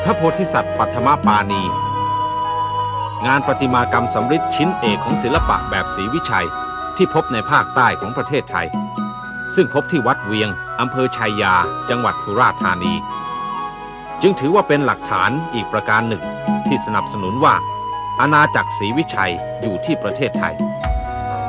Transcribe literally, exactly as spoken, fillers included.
พระโพธิสัตว์ปัทมปาณีงานประติมากรรมสำริดชิ้นเอกของศิลปะแบบศรีวิชัยที่พบในภาคใต้ของประเทศไทยซึ่งพบที่วัดเวียงอำเภอชัยยาจังหวัดสุราษฎร์ธานีจึงถือว่าเป็นหลักฐานอีกประการหนึ่งที่สนับสนุนว่าอาณาจักรศรีวิชัยอยู่ที่ประเทศไทย